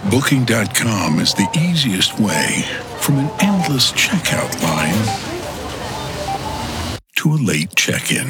Booking.com is the easiest way from an endless checkout line to a late check-in.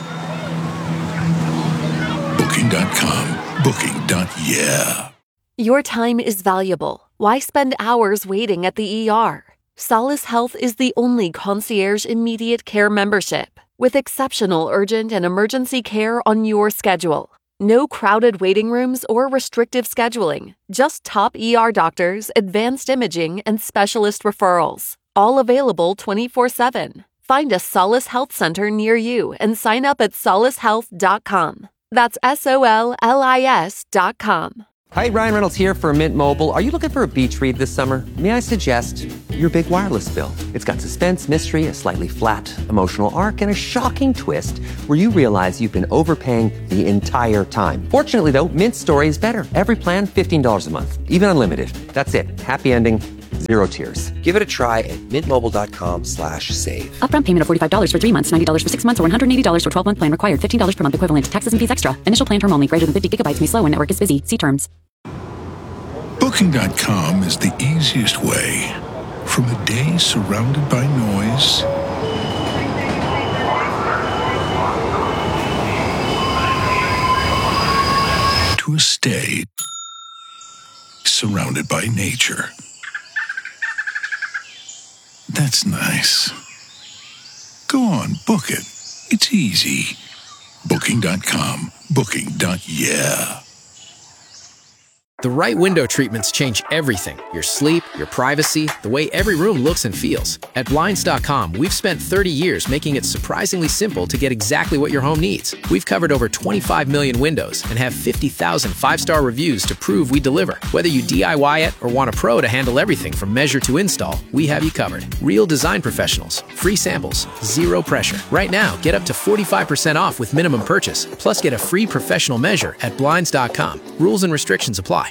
Booking.com. Booking.yeah. Your time is valuable. Why spend hours waiting at the ER? Solace Health is the only concierge immediate care membership with exceptional urgent and emergency care on your schedule. No crowded waiting rooms or restrictive scheduling. Just top ER doctors, advanced imaging, and specialist referrals. All available 24/7. Find a Solace Health Center near you and sign up at solacehealth.com. That's SOLLIS.com. Hi, Ryan Reynolds here for Mint Mobile. Are you looking for a beach read this summer? May I suggest your big wireless bill? It's got suspense, mystery, a slightly flat, emotional arc, and a shocking twist where you realize you've been overpaying the entire time. Fortunately, though, Mint's story is better. Every plan, $15 a month. Even unlimited. That's it. Happy ending. Zero tears. Give it a try at mintmobile.com/save. Upfront payment of $45 for 3 months, $90 for 6 months, or $180 for 12-month plan required. $15 per month equivalent. Taxes and fees extra. Initial plan term only. Greater than 50 gigabytes may slow when network is busy. See terms. Booking.com is the easiest way from a day surrounded by noise to a stay surrounded by nature. That's nice. Go on, book it. It's easy. Booking.com. Booking.yeah. The right window treatments change everything. Your sleep, your privacy, the way every room looks and feels. At Blinds.com, we've spent 30 years making it surprisingly simple to get exactly what your home needs. We've covered over 25 million windows and have 50,000 five-star reviews to prove we deliver. Whether you DIY it or want a pro to handle everything from measure to install, we have you covered. Real design professionals, free samples, zero pressure. Right now, get up to 45% off with minimum purchase, plus get a free professional measure at Blinds.com. Rules and restrictions apply.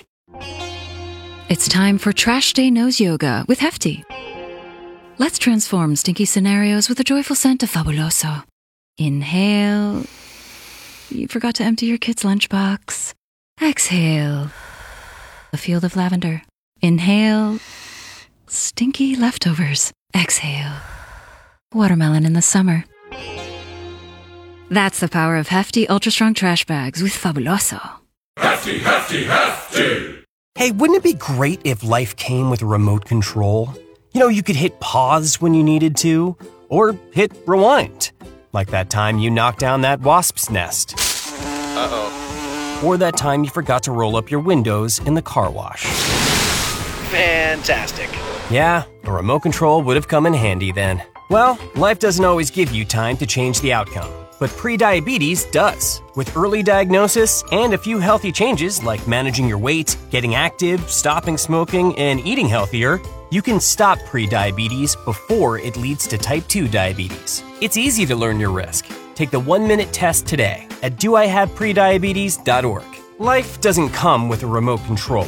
It's time for Trash Day Nose Yoga with Hefty. Let's transform stinky scenarios with a joyful scent of Fabuloso. Inhale. You forgot to empty your kid's lunchbox. Exhale. A field of lavender. Inhale. Stinky leftovers. Exhale. Watermelon in the summer. That's the power of Hefty Ultra Strong Trash Bags with Fabuloso. Hefty, hefty, hefty! Hey, wouldn't it be great if life came with a remote control? You know, you could hit pause when you needed to, or hit rewind. Like that time you knocked down that wasp's nest. Uh-oh. Or that time you forgot to roll up your windows in the car wash. Fantastic. Yeah, a remote control would have come in handy then. Well, life doesn't always give you time to change the outcome. But prediabetes does. With early diagnosis and a few healthy changes like managing your weight, getting active, stopping smoking, and eating healthier, you can stop prediabetes before it leads to type 2 diabetes. It's easy to learn your risk. Take the 1-minute test today at doihaveprediabetes.org. Life doesn't come with a remote control.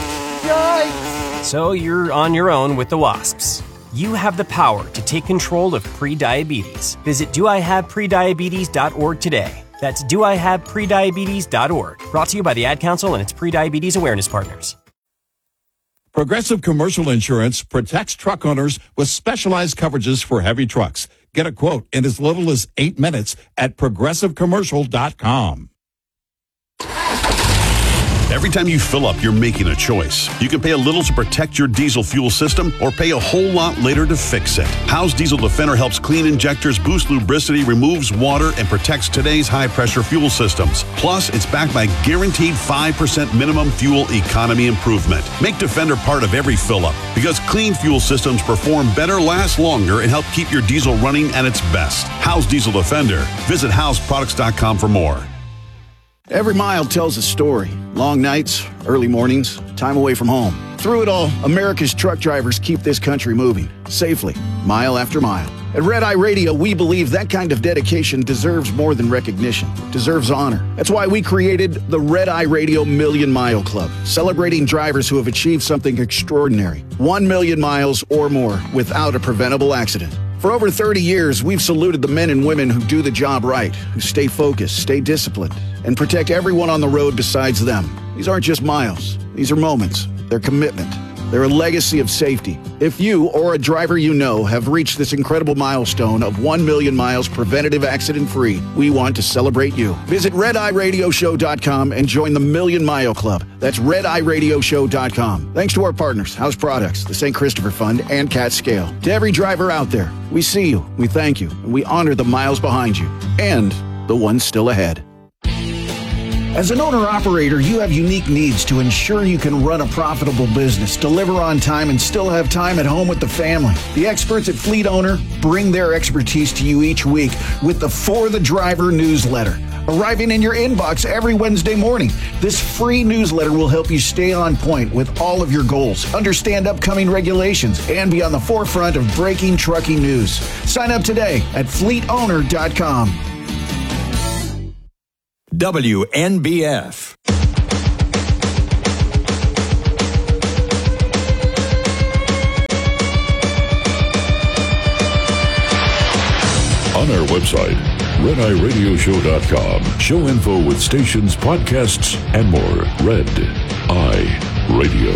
Yikes! So you're on your own with the wasps. You have the power to take control of prediabetes. Visit doihaveprediabetes.org today. That's doihaveprediabetes.org. Brought to you by the Ad Council and its Prediabetes Awareness Partners. Progressive Commercial Insurance protects truck owners with specialized coverages for heavy trucks. Get a quote in as little as 8 minutes at progressivecommercial.com. Every time you fill up, you're making a choice. You can pay a little to protect your diesel fuel system or pay a whole lot later to fix it. Howe's Diesel Defender helps clean injectors, boost lubricity, removes water, and protects today's high-pressure fuel systems. Plus, it's backed by guaranteed 5% minimum fuel economy improvement. Make Defender part of every fill-up because clean fuel systems perform better, last longer, and help keep your diesel running at its best. Howe's Diesel Defender. Visit howsproducts.com for more. Every mile tells a story. Long nights, early mornings, time away from home. Through it all, America's truck drivers keep this country moving, safely, mile after mile. At Red Eye Radio, we believe that kind of dedication deserves more than recognition, deserves honor. That's why we created the Red Eye Radio Million Mile Club, celebrating drivers who have achieved something extraordinary. 1 million miles or more without a preventable accident. For over 30 years, we've saluted the men and women who do the job right, who stay focused, stay disciplined, and protect everyone on the road besides them. These aren't just miles. These are moments. their commitment. They're a legacy of safety. If you or a driver you know have reached this incredible milestone of 1 million miles preventative accident-free, we want to celebrate you. Visit RedEyeRadioShow.com and join the Million Mile Club. That's RedEyeRadioShow.com. Thanks to our partners, House Products, the St. Christopher Fund, and Cat Scale. To every driver out there, we see you, we thank you, and we honor the miles behind you and the ones still ahead. As an owner-operator, you have unique needs to ensure you can run a profitable business, deliver on time, and still have time at home with the family. The experts at Fleet Owner bring their expertise to you each week with the For the Driver newsletter, arriving in your inbox every Wednesday morning. This free newsletter will help you stay on point with all of your goals, understand upcoming regulations, and be on the forefront of breaking trucking news. Sign up today at fleetowner.com. WNBF. On our website, RedEyeRadioShow.com. Show info with stations, podcasts, and more. Red Eye Radio.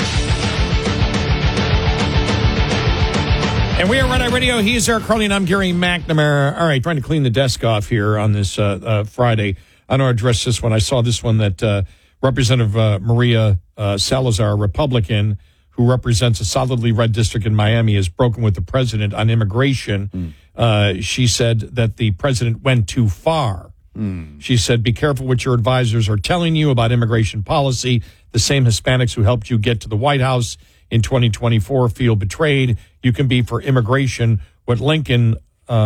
And we are Red Eye Radio. He is Eric Carly, and I'm Gary McNamara. All right, trying to clean the desk off here on this Friday. I don't address this one. I saw this one that Representative Maria Salazar, Republican, who represents a solidly red district in Miami, has broken with the president on immigration. She said that the president went too far. She said, be careful what your advisors are telling you about immigration policy. The same Hispanics who helped you get to the White House in 2024 feel betrayed. You can be for immigration what Lincoln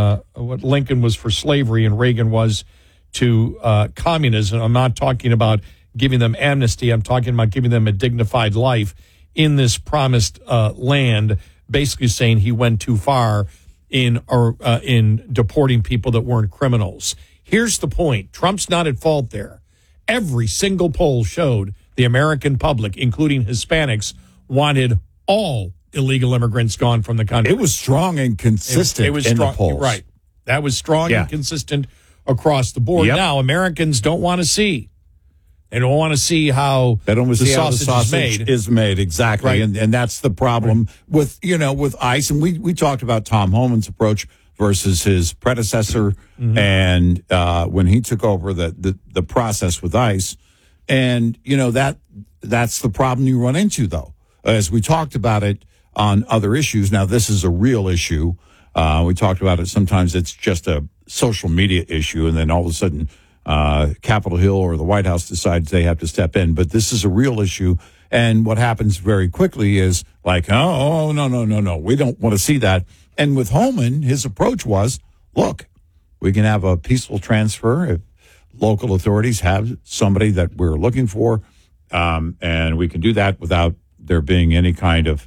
was for slavery and Reagan was to communism. I'm not talking about giving them amnesty. I'm talking about giving them a dignified life in this promised land, basically saying he went too far in deporting people that weren't criminals. Here's the point. Trump's not at fault there. Every single poll showed the American public, including Hispanics, wanted all illegal immigrants gone from the country. It was strong and consistent it was in strong, the polls. Right. That was strong and consistent across the board. Yep. Now, Americans don't want to see. They don't want to see how They don't want to see how the sausage is made. Exactly. Right. And that's the problem with ICE. And we talked about Tom Homan's approach versus his predecessor and when he took over the process with ICE. And, that's the problem you run into, though. As we talked about it on other issues. Now, this is a real issue. We talked about it. Sometimes it's just a social media issue, and then all of a sudden Capitol Hill or the White House decides they have to step in. But this is a real issue. And what happens very quickly is like, no, we don't want to see that. And with Homan, his approach was, look, we can have a peaceful transfer if local authorities have somebody that we're looking for, and we can do that without there being any kind of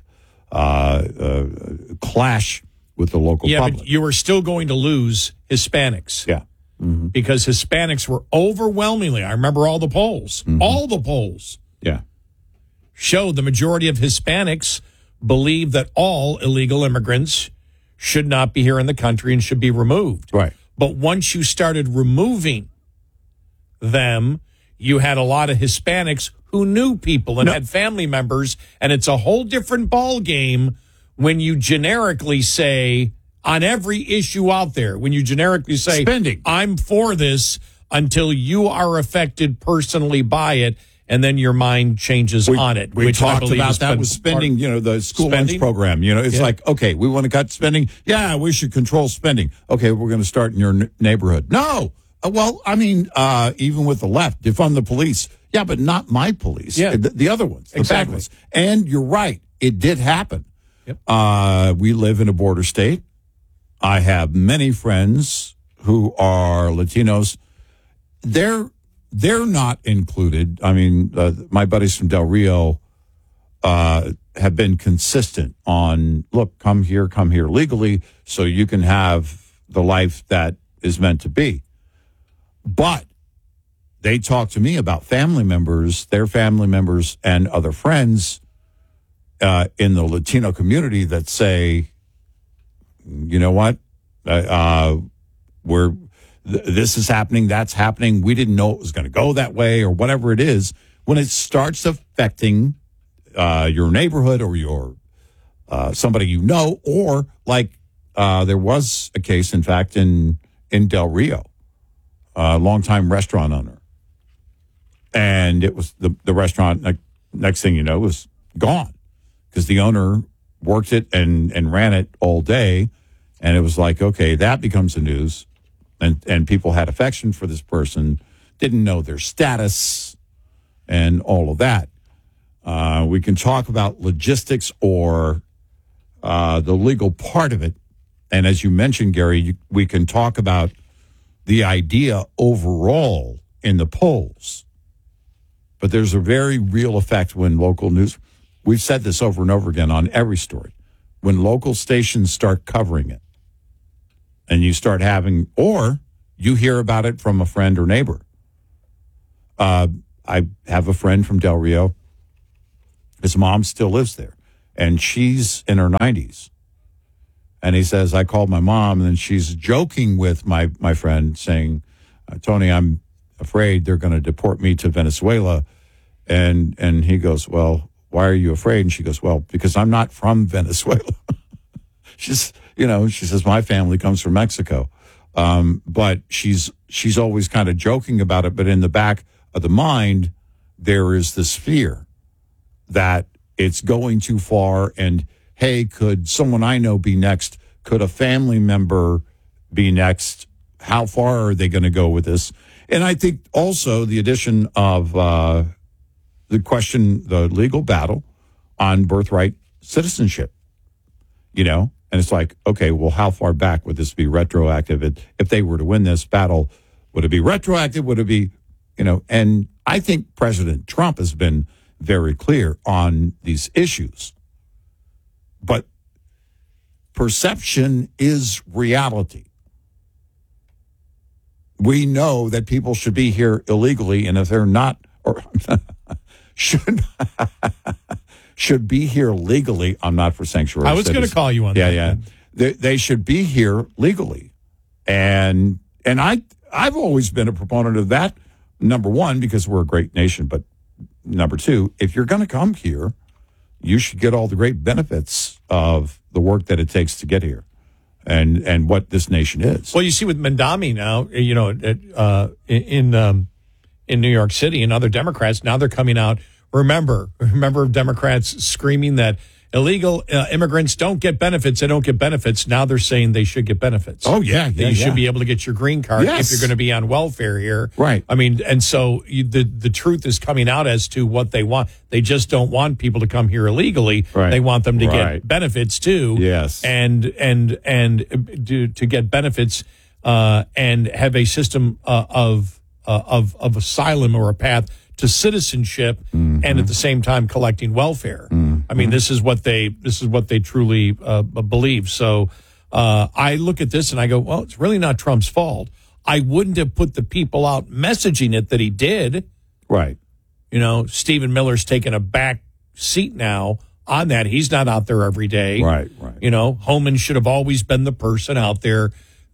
clash with the local public. But you were still going to lose Hispanics. Yeah. Mm-hmm. Because Hispanics were overwhelmingly, I remember all the polls, showed the majority of Hispanics believe that all illegal immigrants should not be here in the country and should be removed. Right. But once you started removing them, you had a lot of Hispanics who knew people and had family members, and it's a whole different ball game when you generically say, on every issue out there, when you generically say, spending, I'm for this until you are affected personally by it, and then your mind changes on it. We which talked about that with spending, the school lunch program. It's like, okay, we want to cut spending. Yeah, we should control spending. Okay, we're going to start in your neighborhood. No. Well, I mean, even with the left, defund the police. Yeah, but not my police. Yeah. The other ones. The exactly. bad ones. And you're right. It did happen. Yep. We live in a border state. I have many friends who are Latinos. They're not included. I mean, my buddies from Del Rio have been consistent on, look, come here legally so you can have the life that is meant to be. But they talk to me about family members, their family members and other friends in the Latino community that say, you know what, this is happening, that's happening. We didn't know it was going to go that way or whatever it is. When it starts affecting your neighborhood or your somebody you know, or like there was a case, in fact, in Del Rio, a longtime restaurant owner. And it was the restaurant, next thing you know, was gone because the owner worked it and ran it all day. And it was like, okay, that becomes the news. And people had affection for this person, didn't know their status and all of that. We can talk about logistics or the legal part of it. And as you mentioned, Gary, we can talk about the idea overall in the polls. But there's a very real effect when local news, we've said this over and over again on every story, when local stations start covering it and you start having, or you hear about it from a friend or neighbor. I have a friend from Del Rio. His mom still lives there, and she's in her 90s. And he says, I called my mom, and then she's joking with my friend saying, Tony, I'm afraid they're going to deport me to Venezuela. And he goes, well, why are you afraid? And she goes, well, because I'm not from Venezuela. She says, my family comes from Mexico. But she's always kind of joking about it. But in the back of the mind, there is this fear that it's going too far. And, hey, could someone I know be next? Could a family member be next? How far are they going to go with this? And I think also the addition of the legal battle on birthright citizenship, and it's like, okay, well, how far back would this be retroactive? If they were to win this battle, would it be retroactive? Would it be, and I think President Trump has been very clear on these issues. But perception is reality. We know that people should be here illegally, and if they're not, or should be here legally. I'm not for sanctuary. I was going to call you on that. Yeah. They should be here legally, and I've always been a proponent of that. Number one, because we're a great nation, but number two, if you're going to come here, you should get all the great benefits of the work that it takes to get here, and what this nation is. Well, you see with Mandami now, in New York City and other Democrats, now they're coming out. Remember Democrats screaming that illegal immigrants don't get benefits. They don't get benefits. Now they're saying they should get benefits. Oh, yeah. You should be able to get your green card if you're going to be on welfare here. Right. I mean, and so the truth is coming out as to what they want. They just don't want people to come here illegally. Right. They want them to get benefits too. Yes. And to get benefits and have a system of asylum or a path to citizenship, and at the same time collecting welfare. I mean, this is what they truly believe. So I look at this and I go, well, it's really not Trump's fault. I wouldn't have put the people out messaging it that he did. Right. Stephen Miller's taken a back seat now on that. He's not out there every day. Right. Homan should have always been the person out there,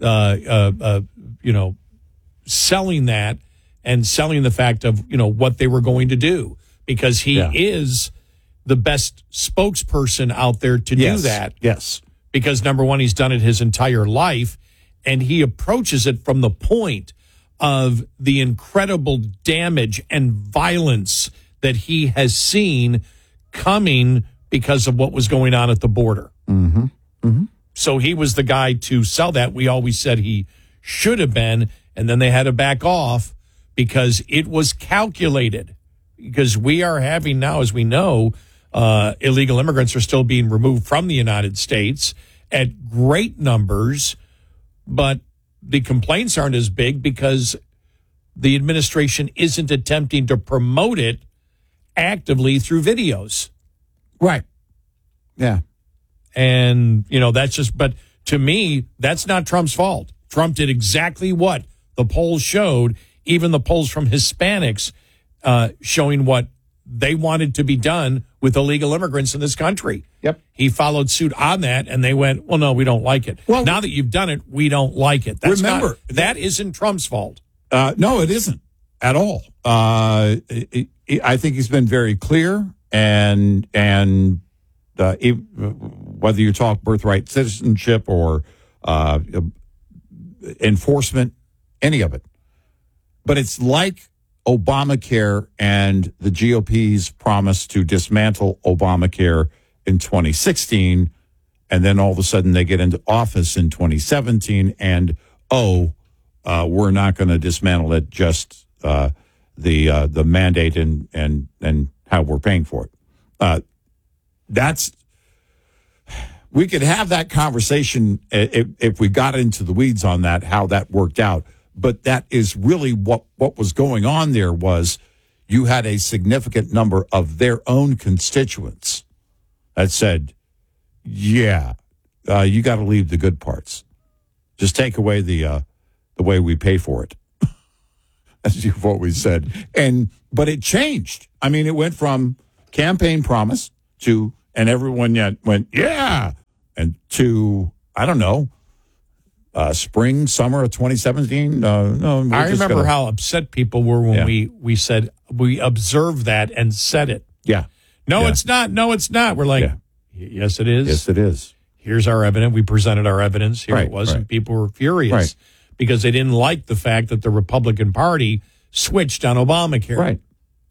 selling that. And selling the fact of, what they were going to do, because he is the best spokesperson out there to do that. Yes. Because number one, he's done it his entire life, and he approaches it from the point of the incredible damage and violence that he has seen coming because of what was going on at the border. So he was the guy to sell that. We always said he should have been, and then they had to back off. Because it was calculated. Because we are having now, as we know, illegal immigrants are still being removed from the United States at great numbers, but the complaints aren't as big because the administration isn't attempting to promote it actively through videos. Right. Yeah. And, that's just, but to me, that's not Trump's fault. Trump did exactly what the polls showed. Even the polls from Hispanics showing what they wanted to be done with illegal immigrants in this country. Yep. He followed suit on that, and they went, well, no, we don't like it. Well, now that you've done it, we don't like it. That isn't Trump's fault. No, it isn't at all. I think he's been very clear and whether you talk birthright citizenship or enforcement, any of it. But it's like Obamacare and the GOP's promise to dismantle Obamacare in 2016, and then all of a sudden they get into office in 2017, and we're not going to dismantle it, just the mandate and how we're paying for it. We could have that conversation if we got into the weeds on that, how that worked out. But that is really what was going on there. Was you had a significant number of their own constituents that said, yeah, you got to leave the good parts. Just take away the way we pay for it, as you've always said. But it changed. I mean, it went from campaign promise to, and everyone yet went, yeah, and to, I don't know, spring, summer of 2017. No, I remember how upset people were when we said we observed that and said it. Yeah. No, it's not. No, it's not. We're like, yes, it is. Yes, it is. Here's our evidence. We presented our evidence. Here it was. And people were furious because they didn't like the fact that the Republican Party switched on Obamacare. Right.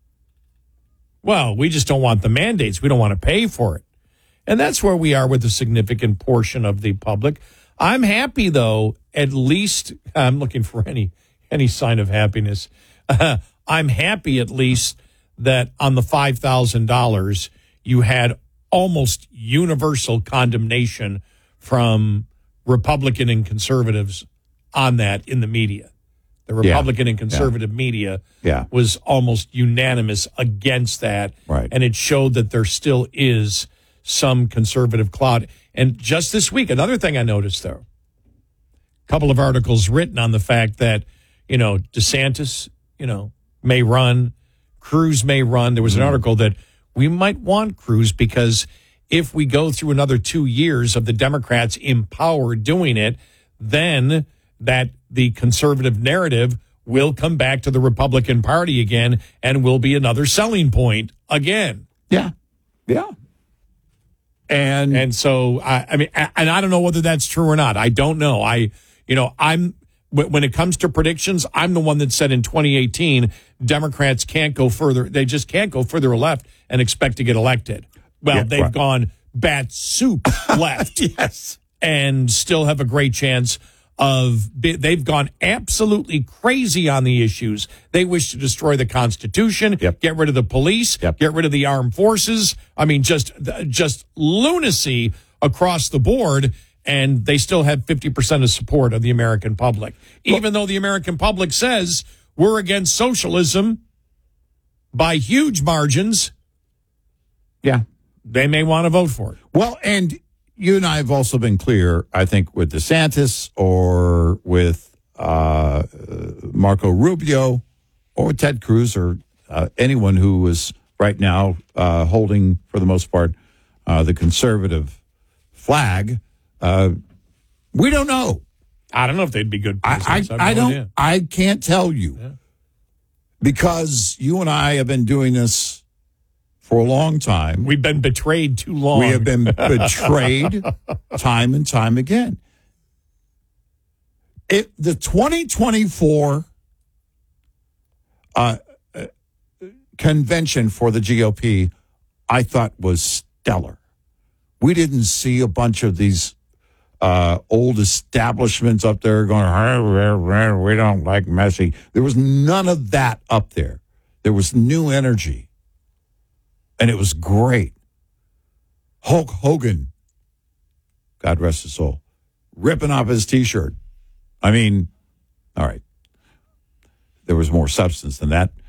Well, we just don't want the mandates. We don't want to pay for it. And that's where we are with a significant portion of the public. I'm happy, though, at least I'm looking for any sign of happiness. I'm happy at least that on the $5,000, you had almost universal condemnation from Republican and conservatives on that in the media. The Republican and conservative media was almost unanimous against that. Right. And it showed that there still is some conservative clout. And just this week, another thing I noticed, though, a couple of articles written on the fact that, DeSantis, may run, Cruz may run. There was an article that we might want Cruz because if we go through another 2 years of the Democrats in power doing it, then that the conservative narrative will come back to the Republican Party again and will be another selling point again. Yeah. Yeah. And so, I mean, and I don't know whether that's true or not. I don't know. When it comes to predictions, I'm the one that said in 2018, Democrats can't go further. They just can't go further left and expect to get elected. Well, they've gone bat soup left. Yes. And still have a great chance they've gone absolutely crazy on the issues. They wish to destroy the Constitution, get rid of the police, get rid of the armed forces. I mean, just lunacy across the board. And they still have 50% of support of the American public, even though the American public says we're against socialism by huge margins. Yeah. They may want to vote for it. Well, and you and I have also been clear, I think, with DeSantis or with Marco Rubio or with Ted Cruz or anyone who is right now holding, for the most part, the conservative flag. We don't know. I don't know if they'd be good presidents. I can't tell you because you and I have been doing this for a long time. We've been betrayed too long. We have been betrayed time and time again. The 2024 convention for the GOP, I thought was stellar. We didn't see a bunch of these old establishments up there going, we don't like messy. There was none of that up there. There was new energy. And it was great. Hulk Hogan, God rest his soul, ripping off his T-shirt. I mean, all right. There was more substance than that.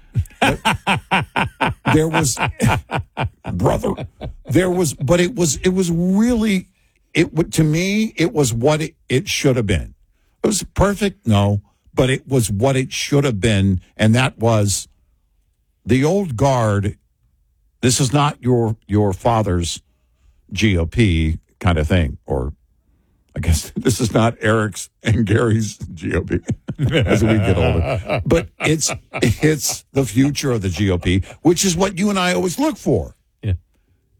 There was, brother, there was, but it was really, to me, it was what it should have been. It was perfect, no, but it was what it should have been, and that was the old guard. This is not your father's GOP kind of thing, or I guess this is not Eric's and Gary's GOP as we get older. But it's the future of the GOP, which is what you and I always look for.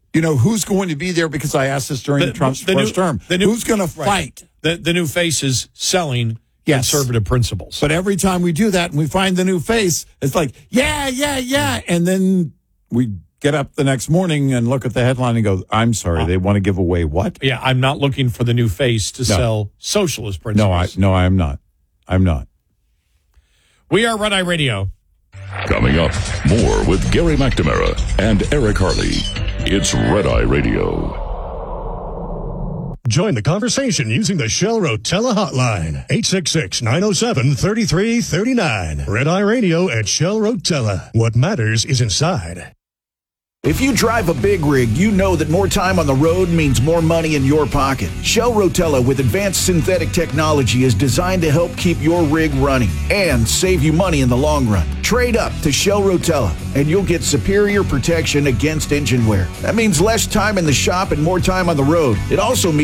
You know, who's going to be there? Because I asked this during Trump's first term. Who's going to fight? The new face is selling conservative principles. But every time we do that and we find the new face, it's like, yeah. And then we get up the next morning and look at the headline and go, I'm sorry, they want to give away what? Yeah, I'm not looking for the new face to sell socialist principles. No, I am not. I'm not. We are Red Eye Radio. Coming up, more with Gary McNamara and Eric Harley. It's Red Eye Radio. Join the conversation using the Shell Rotella hotline, 866-907-3339. Red Eye Radio at Shell Rotella. What matters is inside. If you drive a big rig, you know that more time on the road means more money in your pocket. Shell Rotella with advanced synthetic technology is designed to help keep your rig running and save you money in the long run. Trade up to Shell Rotella and you'll get superior protection against engine wear. That means less time in the shop and more time on the road. It also means